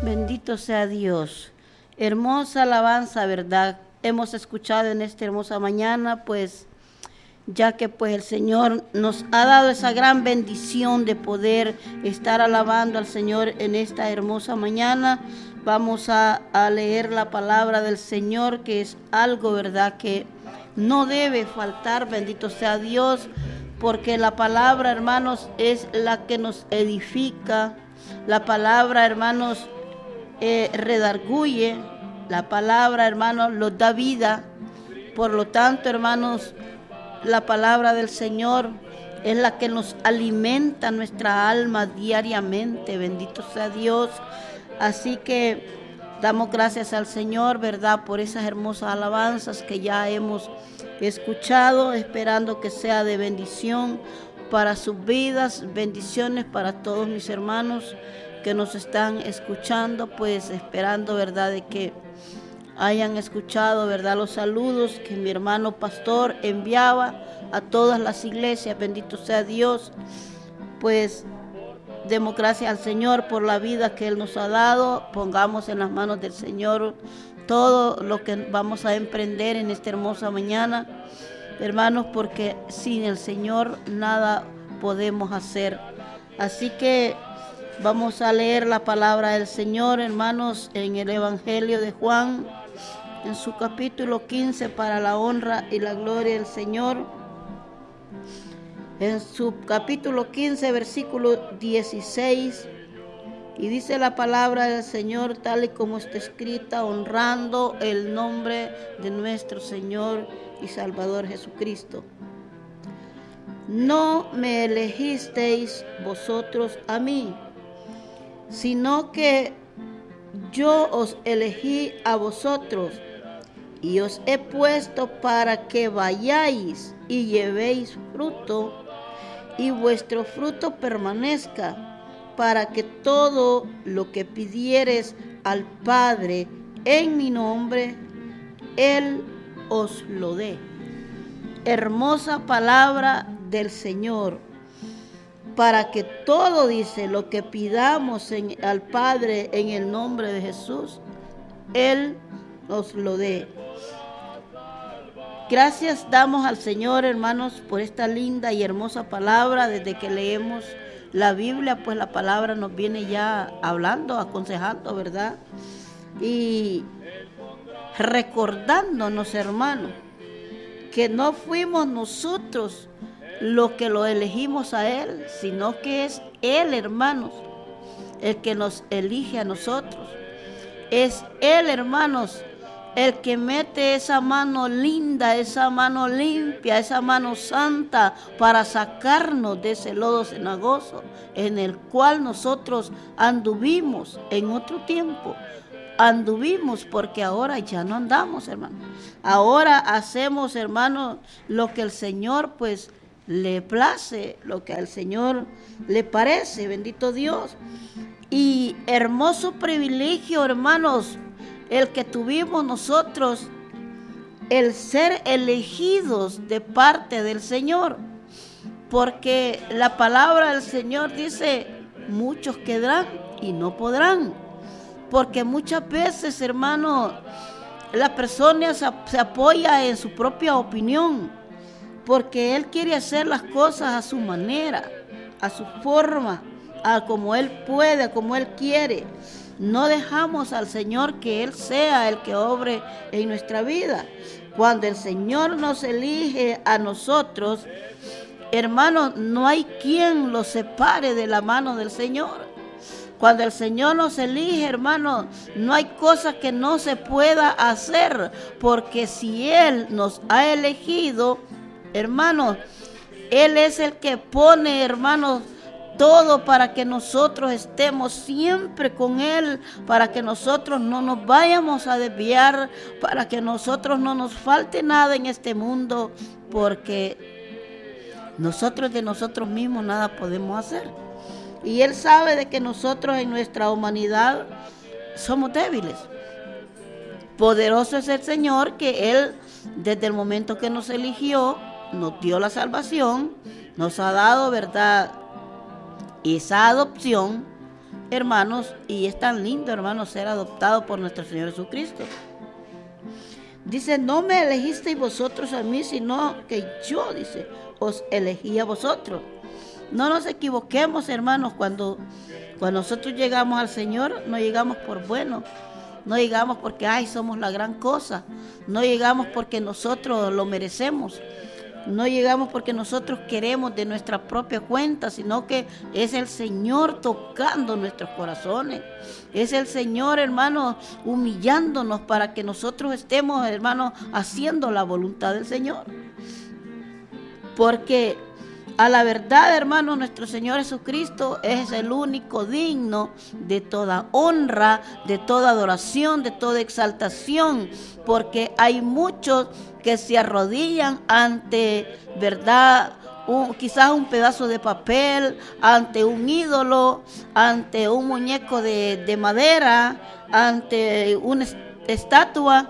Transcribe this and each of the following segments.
Bendito sea Dios. Hermosa alabanza, ¿verdad? Hemos escuchado en esta hermosa mañana, pues, ya que pues el Señor nos ha dado esa gran bendición de poder estar alabando al Señor en esta hermosa mañana. Vamos a leer la palabra del Señor, que es algo, ¿verdad?, que no debe faltar, bendito sea Dios, porque la palabra, hermanos, es la que nos edifica. La palabra, hermanos, redarguye. La palabra, hermanos, nos da vida. Por lo tanto, hermanos, la palabra del Señor es la que nos alimenta nuestra alma diariamente. Bendito sea Dios. Así que damos gracias al Señor, ¿verdad?, por esas hermosas alabanzas que ya hemos escuchado, esperando que sea de bendición para sus vidas, bendiciones para todos mis hermanos que nos están escuchando, pues esperando, ¿verdad?, de que hayan escuchado, ¿verdad?, los saludos que mi hermano pastor enviaba a todas las iglesias. Bendito sea Dios. Pues demos gracias al Señor por la vida que Él nos ha dado. Pongamos en las manos del Señor todo lo que vamos a emprender en esta hermosa mañana, hermanos, porque sin el Señor nada podemos hacer. Así que vamos a leer la palabra del Señor, hermanos, en el Evangelio de Juan, en su capítulo 15, para la honra y la gloria del Señor. En su capítulo 15, versículo 16, y dice la palabra del Señor tal y como está escrita, honrando el nombre de nuestro Señor y Salvador Jesucristo. No me elegisteis vosotros a mí, sino que yo os elegí a vosotros y os he puesto para que vayáis y llevéis fruto y vuestro fruto permanezca, para que todo lo que pidiereis al Padre en mi nombre, Él os lo dé. Hermosa palabra del Señor. Para que todo, dice, lo que pidamos al Padre en el nombre de Jesús, Él nos lo dé. Gracias damos al Señor, hermanos, por esta linda y hermosa palabra. Desde que leemos la Biblia, pues la palabra nos viene ya hablando, aconsejando, ¿verdad? Y recordándonos, hermanos, que no fuimos nosotros los que lo elegimos a Él, sino que es Él, hermanos, el que nos elige a nosotros. Es Él, hermanos, el que mete esa mano linda, esa mano limpia, esa mano santa para sacarnos de ese lodo cenagoso en el cual nosotros anduvimos en otro tiempo. Anduvimos porque ahora ya no andamos, hermano. Ahora hacemos, hermano, lo que el Señor pues le place, lo que al Señor le parece. Bendito Dios. Y hermoso privilegio, hermanos, el que tuvimos nosotros, el ser elegidos de parte del Señor, porque la palabra del Señor dice, muchos quedarán y no podrán, porque muchas veces, hermano, la persona se apoya en su propia opinión, porque él quiere hacer las cosas a su manera, a su forma, a como él puede, a como él quiere. No dejamos al Señor que Él sea el que obre en nuestra vida. Cuando el Señor nos elige a nosotros, hermanos, no hay quien los separe de la mano del Señor. Cuando el Señor nos elige, hermanos, no hay cosa que no se pueda hacer, porque si Él nos ha elegido, hermanos, Él es el que pone, hermanos, todo para que nosotros estemos siempre con Él, para que nosotros no nos vayamos a desviar, para que nosotros no nos falte nada en este mundo, porque nosotros de nosotros mismos nada podemos hacer. Y Él sabe de que nosotros en nuestra humanidad somos débiles. Poderoso es el Señor, que Él desde el momento que nos eligió, nos dio la salvación, nos ha dado, ¿verdad?, esa adopción, hermanos, y es tan lindo, hermanos, ser adoptado por nuestro Señor Jesucristo. Dice, no me elegisteis vosotros a mí, sino que yo, dice, os elegí a vosotros. No nos equivoquemos, hermanos, cuando nosotros llegamos al Señor, no llegamos por bueno, no llegamos porque, somos la gran cosa, no llegamos porque nosotros lo merecemos, no llegamos porque nosotros queremos de nuestra propia cuenta, sino que es el Señor tocando nuestros corazones. Es el Señor, hermanos, humillándonos para que nosotros estemos, hermanos, haciendo la voluntad del Señor. Porque a la verdad, hermanos, nuestro Señor Jesucristo es el único digno de toda honra, de toda adoración, de toda exaltación, porque hay muchos que se arrodillan ante, ¿verdad?, quizás un pedazo de papel, ante un ídolo, ante un muñeco de madera, ante una estatua,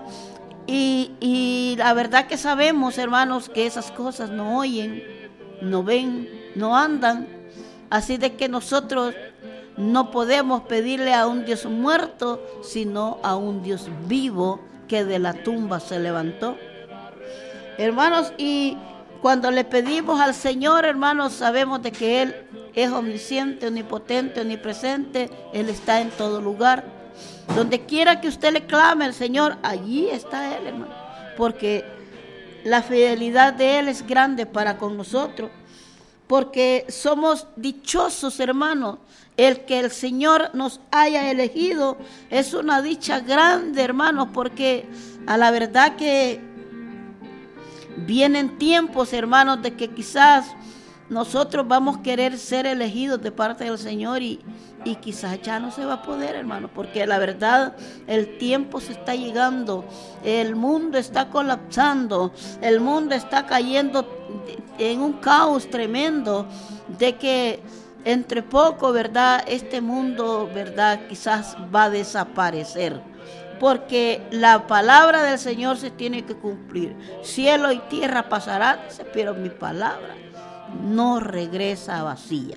y la verdad que sabemos, hermanos, que esas cosas no oyen, no ven, no andan, así de que nosotros no podemos pedirle a un Dios muerto, sino a un Dios vivo que de la tumba se levantó. Hermanos, y cuando le pedimos al Señor, hermanos, sabemos de que Él es omnisciente, omnipotente, omnipresente. Él está en todo lugar. Donde quiera que usted le clame al Señor, allí está Él, hermano. Porque la fidelidad de Él es grande para con nosotros. Porque somos dichosos, hermanos. El que el Señor nos haya elegido es una dicha grande, hermanos, porque a la verdad que vienen tiempos, hermanos, de que quizás nosotros vamos a querer ser elegidos de parte del Señor y quizás ya no se va a poder, hermanos, porque la verdad el tiempo se está llegando, el mundo está colapsando, el mundo está cayendo en un caos tremendo, de que entre poco, ¿verdad?, este mundo, ¿verdad?, quizás va a desaparecer. Porque la palabra del Señor se tiene que cumplir. Cielo y tierra pasarán, pero mi palabra no regresa vacía.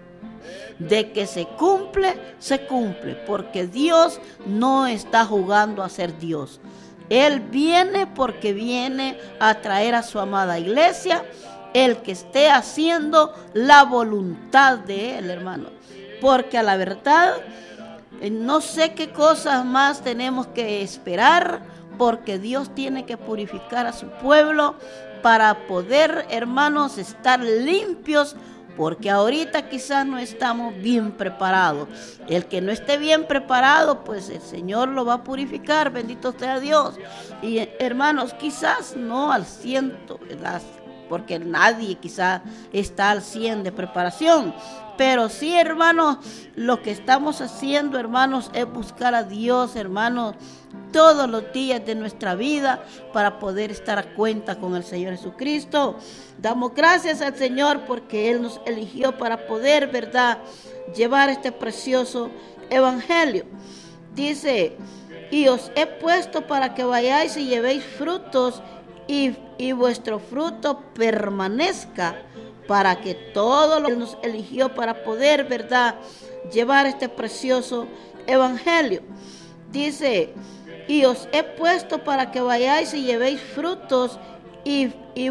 De que se cumple, porque Dios no está jugando a ser Dios. Él viene porque viene a traer a su amada iglesia, el que esté haciendo la voluntad de Él, hermano. Porque a la verdad, no sé qué cosas más tenemos que esperar, porque Dios tiene que purificar a su pueblo para poder, hermanos, estar limpios, porque ahorita quizás no estamos bien preparados. El que no esté bien preparado, pues el Señor lo va a purificar, bendito sea Dios. Y hermanos, quizás no al 100, ¿verdad?, porque nadie quizás está al 100 de preparación. Pero sí, hermanos, lo que estamos haciendo, hermanos, es buscar a Dios, hermanos, todos los días de nuestra vida para poder estar a cuenta con el Señor Jesucristo. Damos gracias al Señor porque Él nos eligió para poder, ¿verdad?, llevar este precioso evangelio. Dice, y os he puesto para que vayáis y llevéis frutos y vuestro fruto permanezca, para que todo lo que nos eligió para poder, ¿verdad?, llevar este precioso evangelio. Dice, y os he puesto para que vayáis y llevéis frutos y